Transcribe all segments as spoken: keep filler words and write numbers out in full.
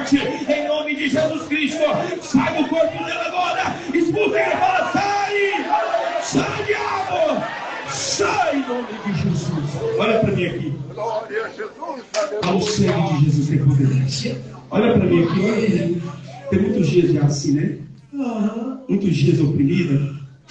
morte, em nome de Jesus Cristo. Sai do corpo dela agora, expulsa ele, fala, sai, sai, diabo, sai, em nome de Jesus. Olha para mim aqui. Glória a Jesus. Ao sangue de Jesus tem poder. Olha para mim aqui, olha aí. Tem muitos dias já assim, né? Muitos dias oprimida.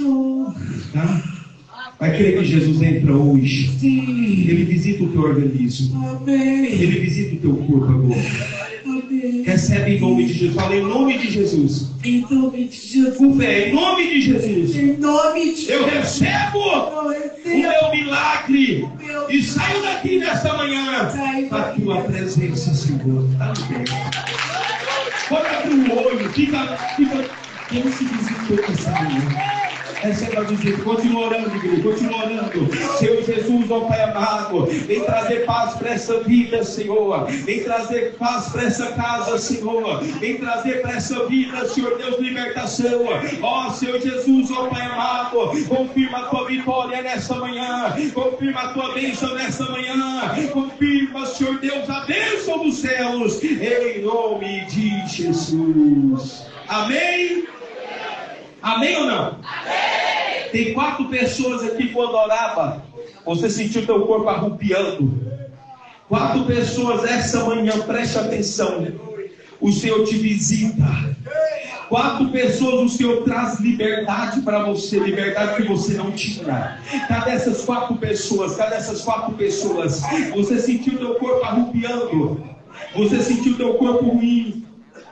Tá? Vai querer que Jesus entra hoje. Sim. Ele visita o teu organismo. Amém. Ele visita o teu corpo agora. Amém. Recebe em nome de Jesus. Fala em nome de Jesus. Em nome de Jesus. Com fé, em nome de Jesus. Em nome de Eu recebo o meu milagre. E saio daqui nesta manhã para a tua presença, Senhor. Tá bem. Pode abrir o olho. Fica, fica. Quem se visitou essa manhã? Receba a visita. Continua orando, igreja. Continua orando. Senhor Jesus, ó Pai amado, vem trazer paz para essa vida, Senhor. Vem trazer paz para essa casa, Senhor. Vem trazer para essa vida, Senhor Deus, libertação. Ó Senhor Jesus, ó Pai amado, confirma a tua vitória nessa manhã. Confirma a tua bênção nessa manhã. Confirma, Senhor Deus, a bênção dos céus. Em nome de Jesus. Amém? Amém ou não? Amém. Tem quatro pessoas aqui quando orava, você sentiu teu corpo arrupiando. Quatro pessoas essa manhã, preste atenção. O Senhor te visita. Quatro pessoas, o Senhor traz liberdade para você, liberdade que você não tinha. Cadê essas quatro pessoas? Cadê essas quatro pessoas? Você sentiu teu corpo arrupiando. Você sentiu teu corpo ruim.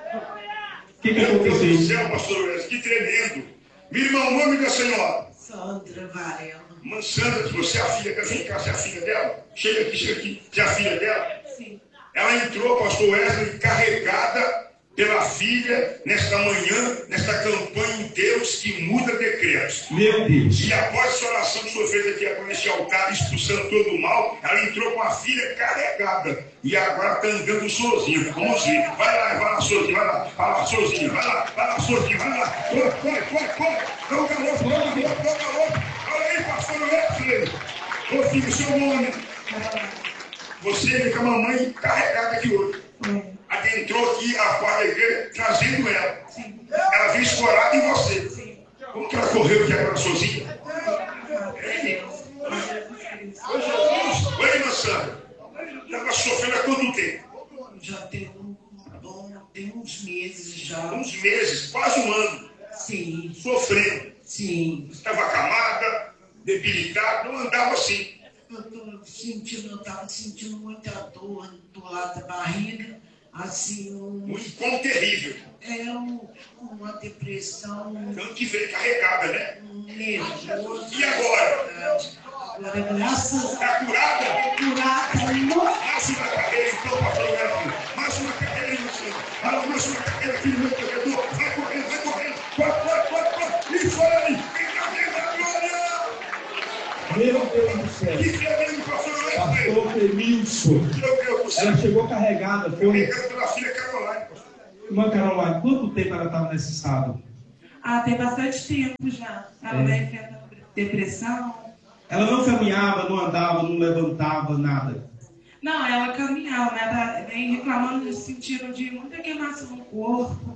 O que, que aconteceu? Meu Deus do céu, pastor Wes, que tremendo. Minha irmã, o nome da senhora? Sandra Varela. Mãe Sandra, você é a filha, vem cá, você é a filha dela? Chega aqui, chega aqui, você é a filha dela? Sim. Ela entrou, pastor Wesley, carregada pela filha, nesta manhã, nesta campanha em Deus que muda decretos. Meu Deus. E após essa oração que o senhor fez aqui agora nesse altar, expulsando todo o mal, ela entrou com a filha carregada. E agora está andando sozinha. Vamos ver. Vai lá, vai lá, sozinha, vai lá, vai lá, sozinha, vai lá, vai lá, sozinha, vai lá. Corre, corre, corre, corre. Dá um calor, corre, corre, corre. Olha aí, pastor Wesley. Ô filho, seu nome. Você vem com a mamãe carregada aqui hoje. Adentrou aqui a porta da igreja, trazendo ela. Sim. Ela veio escorada em você. Sim. Como que ela correu aqui agora sozinha? Ei, Ô Jesus, oi, irmã Sandra. Ela sofrendo há quanto tempo? Já tem, um, bom, tem uns meses já. Uns meses, quase um ano. Sim. Sofrendo. Sim. Estava acamada, debilitada, não andava assim. Eu tô sentindo, eu estava sentindo muita dor do lado da barriga, assim, um, Um incômodo terrível. é um, uma depressão, Tanto que veio carregada, né? um nervoso. E agora? Agora, graças a Está curada? curada, não. Mais uma carreira, então, pastor Wesley. Mais uma carreira, irmã Sandra. Fala, mais uma carreira aqui no meu corredor. Vai correndo, vai correndo. Corre, corre, corre, corre. Isso aí. Vem cá, vem cá, glória. Meu Deus do céu. Que tremendo, pastor Wesley. Pastor Clemilson. Meu Deus do céu. Ela chegou carregada. Foi. Carregada pela filha Caroline, pastor. Irmã Caroline, quanto tempo ela estava nesse estado? Ah, tem bastante tempo já. Ela É. vai tendo depressão. Ela não caminhava, não andava, não levantava, nada. Não, ela caminhava, mas ela vem reclamando no sentido de muita queimação no corpo.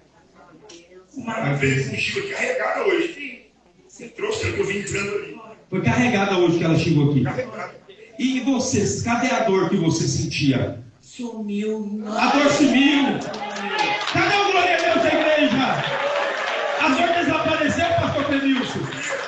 Uma... Ela veio contigo carregada hoje. Sim. Você trouxe, eu vim entrando ali. Foi carregada hoje que ela chegou aqui. Carregada. E vocês, cadê a dor que você sentia? Sumiu. A dor sumiu. Cadê o glória a Deus da igreja? A dor desapareceu, pastor Clemilson?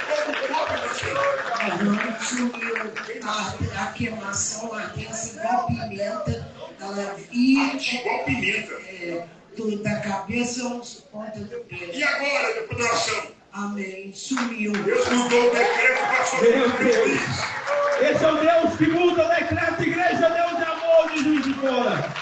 Não, sumiu. A, a queimação, a ardência igual pimenta, ela ia Igual pimenta. é, do, da cabeça aos pontas do pé. E agora, depois da oração? Amém. Sumiu. Deus mudou o decreto para sua Meu vida. Deus. Esse é o Deus que muda o decreto, igreja, Deus de amor, de Juiz de Fora.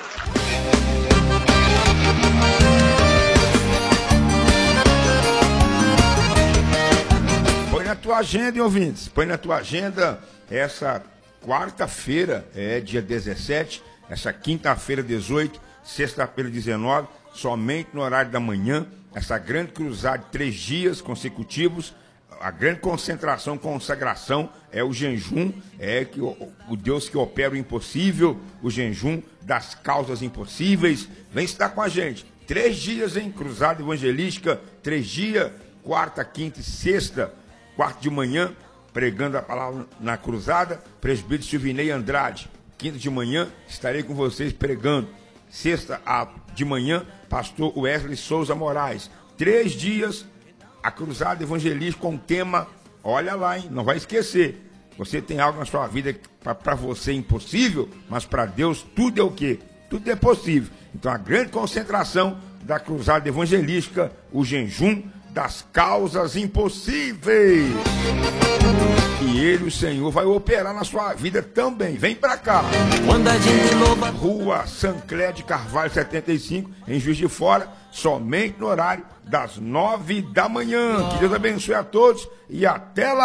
Põe na tua agenda, hein, ouvintes? Põe na tua agenda essa quarta-feira, é dia dezessete, essa quinta-feira, dezoito, sexta-feira, dezenove, somente no horário da manhã, essa grande cruzada de três dias consecutivos, a grande concentração, consagração é o jejum, é que o, o Deus que opera o impossível, o jejum das causas impossíveis. Vem estar com a gente. Três dias em Cruzada Evangelística, três dias, quarta, quinta e sexta, quarta de manhã, pregando a palavra na cruzada, presbítero Silvinei Andrade. Quinta de manhã, estarei com vocês pregando. Sexta de manhã, pastor Wesley Souza Moraes. Três dias, a cruzada evangelística com o tema, olha lá, hein, não vai esquecer. Você tem algo na sua vida que para você é impossível, mas para Deus tudo é o quê? Tudo é possível. Então a grande concentração da cruzada evangelística, o jejum das causas impossíveis. E ele, o Senhor, vai operar na sua vida também. Vem pra cá. Rua Sancler de Carvalho setenta e cinco, em Juiz de Fora, somente no horário das nove da manhã. Que Deus abençoe a todos e até lá.